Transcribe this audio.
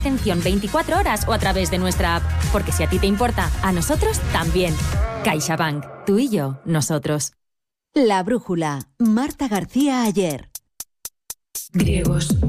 Atención 24 horas o a través de nuestra app. Porque si a ti te importa, a nosotros también. CaixaBank. Tú y yo, nosotros. La brújula. Marta García Ayer. Griegos,